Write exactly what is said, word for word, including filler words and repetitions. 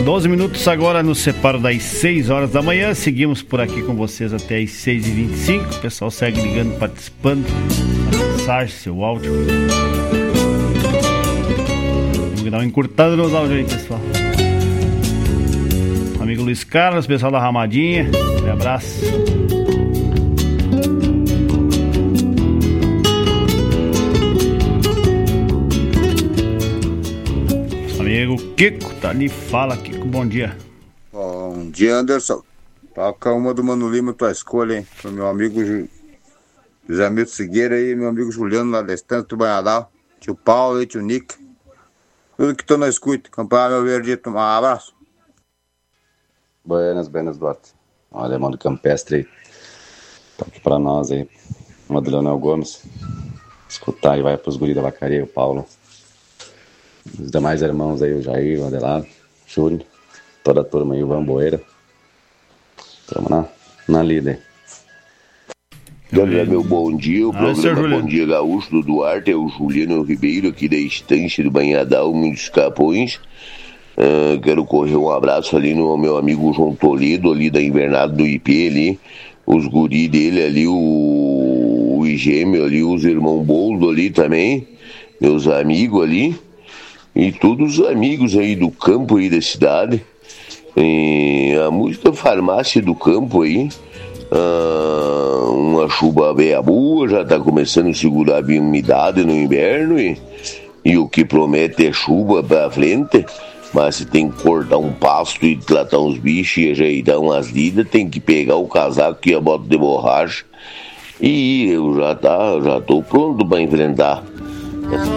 doze minutos agora no separo das seis horas da manhã. Seguimos por aqui com vocês até as seis e vinte e cinco. O pessoal segue ligando, participando. Mensagem, seu áudio. Vamos dar uma encurtada nos áudios aí, pessoal. Amigo Luiz Carlos, pessoal da Ramadinha. Um abraço. Amigo Kiko, tá ali, fala Kiko, bom dia. Bom dia, Anderson. Toca uma do Mano Lima, tua escolha, hein? Pro meu amigo Ju... José Milton Segueira e meu amigo Juliano lá da Estância do Banhadal, tio Paulo e tio Nick. Tudo que tô na escuta, acompanhar meu verdito. Um abraço. Buenas, buenas, Duarte. O alemão do Campestre aí. Tá aqui pra nós aí. Uma do Leonel Gomes. Escutar e vai pros guris da Vacaria, o Paulo. Os demais irmãos aí, o Jair, o Adelado, o Júnior, toda a turma aí, o Vamboeira. Tamo na, na líder. Galera, meu bom dia, o ah, programa Bom Dia Gaúcho do Duarte é o Juliano Ribeiro, aqui da Estância do Banhadal, muitos Capões. Uh, quero correr um abraço ali no meu amigo João Toledo, ali da Invernada do I P, ali, os guri dele ali, o, o Igêmeo ali, os irmãos Boldo ali também, meus amigos ali, e todos os amigos aí do campo aí da cidade. E a música Farmácia do Campo aí. Ah, uma chuva bem boa, já está começando a segurar a umidade no inverno e, e o que promete é chuva para frente, mas se tem que cortar um pasto e tratar uns bichos e ajeitar umas lidas, tem que pegar o casaco e a bota de borracha e eu já tá, já estou pronto para enfrentar.